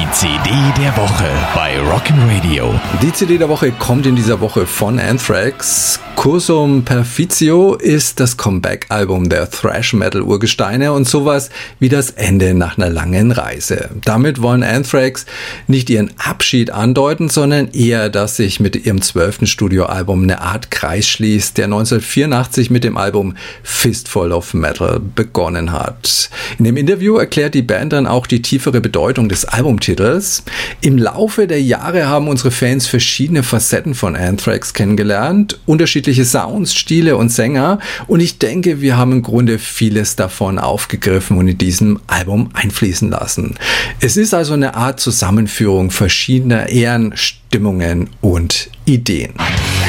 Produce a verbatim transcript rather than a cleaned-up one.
Die C D der Woche bei Rock'n'Radio. Die C D der Woche kommt in dieser Woche von Anthrax. Cursum Perficio ist das Comeback-Album der Thrash-Metal-Urgesteine und sowas wie das Ende nach einer langen Reise. Damit wollen Anthrax nicht ihren Abschied andeuten, sondern eher, dass sich mit ihrem zwölften Studioalbum eine Art Kreis schließt, der neunzehnhundertvierundachtzig mit dem Album Fistful of Metal begonnen hat. In dem Interview erklärt die Band dann auch die tiefere Bedeutung des Albumtitels. Im Laufe der Jahre haben unsere Fans verschiedene Facetten von Anthrax kennengelernt, unterschiedliche Sounds, Stile und Sänger, und ich denke, wir haben im Grunde vieles davon aufgegriffen und in diesem Album einfließen lassen. Es ist also eine Art Zusammenführung verschiedener Ehren, Stimmungen und Ideen.